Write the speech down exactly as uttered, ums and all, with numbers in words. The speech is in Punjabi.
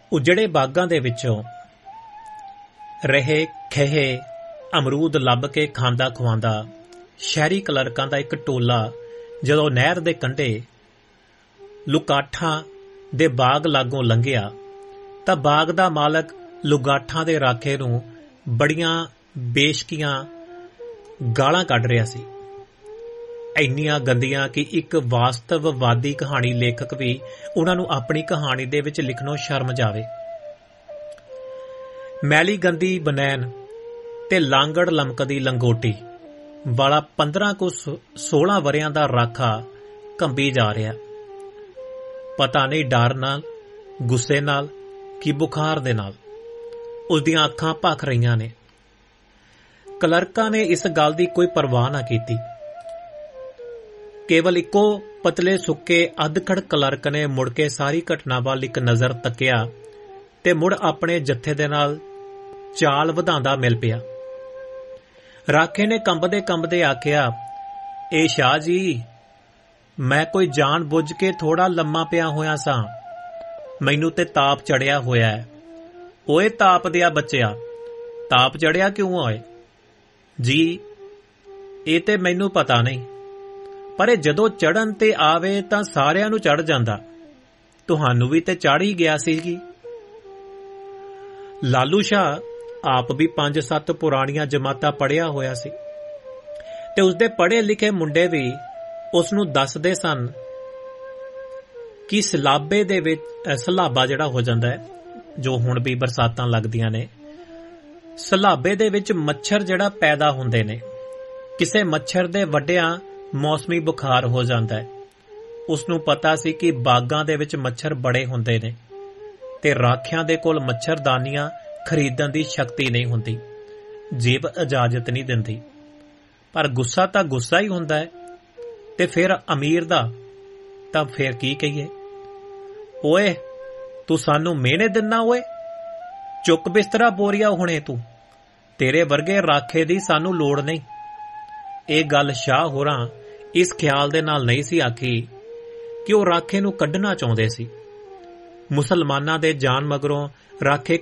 ਉਜੜੇ ਬਾਗਾਂ ਦੇ ਵਿੱਚੋਂ ਰਹੇ ਖੇਹੇ ਅਮਰੂਦ ਲੱਭ ਕੇ ਖਾਂਦਾ ਖਵਾਂਦਾ ਸ਼ਹਿਰੀ ਕਲਰਕਾਂ ਦਾ ਇੱਕ ਟੋਲਾ ਜਦੋਂ ਨਹਿਰ ਦੇ ਕੰਢੇ ਲੁਕਾਠਾਂ ਦੇ ਬਾਗ ਲਾਗੋਂ ਲੰਘਿਆ ਤਾਂ ਬਾਗ ਦਾ ਮਾਲਕ ਲੁਗਾਠਾਂ ਦੇ ਰਾਖੇ ਨੂੰ ਬੜੀਆਂ ਬੇਸ਼ਕੀਆਂ ਗਾਲਾਂ ਕੱਢ ਰਿਹਾ ਸੀ, ਇੰਨੀਆਂ ਗੰਦੀਆਂ ਕਿ ਇੱਕ ਵਾਸਤਵਵਾਦੀ ਕਹਾਣੀ ਲੇਖਕ ਵੀ ਉਹਨਾਂ ਨੂੰ ਆਪਣੀ ਕਹਾਣੀ ਦੇ ਵਿੱਚ ਲਿਖਣੋਂ ਸ਼ਰਮ ਜਾਵੇ। ਮੈਲੀ ਗੰਦੀ ਬਨੈਨ ਤੇ ਲਾਂਗੜ ਲਮਕਦੀ ਲੰਗੋਟੀ ਵਾਲਾ ਪੰਦਰਾਂ ਕੁ ਸੋਲਾਂ ਵਰਿਆਂ ਦਾ ਰਾਖਾ ਕੰਬੀ ਜਾ ਰਿਹਾ, ਪਤਾ ਨਹੀਂ ਡਰ ਨਾਲ, ਗੁੱਸੇ ਨਾਲ ਕਿ ਬੁਖਾਰ ਦੇ ਨਾਲ। ਉਸਦੀਆਂ ਅੱਖਾਂ ਭਖ ਰਹੀਆਂ ਨੇ। ਕਲਰਕਾਂ ਨੇ ਇਸ ਗੱਲ ਦੀ ਕੋਈ ਪਰਵਾਹ ਨਾ ਕੀਤੀ। ਕੇਵਲ ਇੱਕੋ ਪਤਲੇ ਸੁੱਕੇ ਅੱਧਖੜ ਕਲਰਕ ਨੇ ਮੁੜ ਕੇ ਸਾਰੀ ਘਟਨਾ ਵੱਲ ਇੱਕ ਨਜ਼ਰ ਤੱਕਿਆ ਤੇ ਮੁੜ ਆਪਣੇ ਜੱਥੇ ਦੇ ਨਾਲ ਚਾਲ ਵਧਾਉਂਦਾ ਮਿਲ ਪਿਆ। ਰਾਖੇ ਨੇ ਕੰਬਦੇ ਕੰਬਦੇ ਆਖਿਆ, ਏ ਸ਼ਾਹ ਜੀ, ਮੈਂ ਕੋਈ ਜਾਣ ਬੁੱਝ ਕੇ ਥੋੜਾ ਲੰਮਾ ਪਿਆ ਹੋਇਆ ਸਾਂ, ਮੈਨੂੰ ਤੇ ਤਾਪ ਚੜਿਆ ਹੋਇਆ ਹੈ। ਓਏ ਤਾਪ ਦਿਆ ਬੱਚਿਆ, ਤਾਪ ਚੜਿਆ ਕਿਉਂ ਓਏ? ਜੀ ਇਹ ਤੇ ਮੈਨੂੰ ਪਤਾ ਨਹੀਂ, ਪਰ ਇਹ ਜਦੋਂ ਚੜਨ ਤੇ ਆਵੇ ਤਾਂ ਸਾਰਿਆਂ ਨੂੰ ਚੜ ਜਾਂਦਾ, ਤੁਹਾਨੂੰ ਵੀ ਤੇ ਚੜ ਹੀ ਗਿਆ ਸੀਗੀ। ਲਾਲੂ ਸ਼ਾਹ ਆਪ ਵੀ ਪੰਜ ਸੱਤ ਪੁਰਾਣੀਆਂ ਜਮਾਤਾਂ ਪੜ੍ਹਿਆ ਹੋਇਆ ਸੀ ਤੇ ਉਸਦੇ ਪੜ੍ਹੇ ਲਿਖੇ ਮੁੰਡੇ ਵੀ ਉਸ ਨੂੰ ਦੱਸਦੇ ਸਨ ਕਿ ਸਲਾਬੇ ਦੇ ਵਿੱਚ ਸਲਾਬਾ ਜਿਹੜਾ ਹੋ ਜਾਂਦਾ ਹੈ, ਜੋ ਹੁਣ ਵੀ ਬਰਸਾਤਾਂ ਲੱਗਦੀਆਂ ਨੇ, ਸਲਾਬੇ ਦੇ ਵਿੱਚ ਮੱਛਰ ਜਿਹੜਾ ਪੈਦਾ ਹੁੰਦੇ ਨੇ, ਕਿਸੇ ਮੱਛਰ ਦੇ ਵੱਡਿਆਂ ਮੌਸਮੀ ਬੁਖਾਰ ਹੋ ਜਾਂਦਾ ਹੈ। ਉਸ ਨੂੰ ਪਤਾ ਸੀ ਕਿ ਬਾਗਾਂ ਦੇ ਵਿੱਚ ਮੱਛਰ ਬੜੇ ਹੁੰਦੇ ਨੇ ਤੇ ਰਾਖਿਆਂ ਦੇ ਕੋਲ ਮੱਛਰਦਾਨੀਆਂ ਖਰੀਦਣ ਦੀ ਸ਼ਕਤੀ ਨਹੀਂ ਹੁੰਦੀ, ਜੇਬ ਇਜਾਜ਼ਤ ਨਹੀਂ ਦਿੰਦੀ। ਪਰ ਗੁੱਸਾ ਤਾਂ ਗੁੱਸਾ ਹੀ ਹੁੰਦਾ ਹੈ, ਤੇ ਫਿਰ ਅਮੀਰ ਦਾ ਤਾਂ ਫਿਰ ਕੀ ਕਹੀਏ। ਓਏ ਤੂੰ ਸਾਨੂੰ ਮਿਹਣੇ ਦਿੰਨਾ ਓਏ, ਚੁੱਕ ਬਿਸਤਰਾ ਬੋਰੀਆ ਹੁਣੇ ਤੂੰ, ਤੇਰੇ ਵਰਗੇ ਰਾਖੇ ਦੀ ਸਾਨੂੰ ਲੋੜ ਨਹੀਂ। ਇਹ ਗੱਲ ਸ਼ਾਹ ਹੋਰਾਂ ਇਸ ਖਿਆਲ ਦੇ ਨਾਲ ਨਹੀਂ ਸੀ ਆਖੀ ਕਿ ਉਹ ਰਾਖੇ ਨੂੰ ਕੱਢਣਾ ਚਾਹੁੰਦੇ ਸੀ। ਮੁਸਲਮਾਨਾਂ ਦੇ ਜਾਣ ਮਗਰੋਂ ਰਾਖੇ